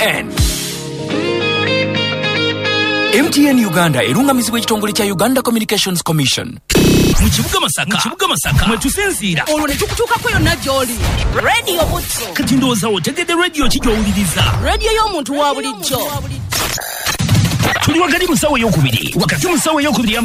MTN Uganda erungamizibwa ekitongole kya Uganda Communications Commission. Mu kibuga Masaka mwe tusinziira olwo ne tukutuukako yonna gy'oli. Radio Butso kati ndowooza otegedde radio kijowuliriza. Radio y'omuntu wa bulijjo. Tuli wakati mu ssaawa ey'okubiri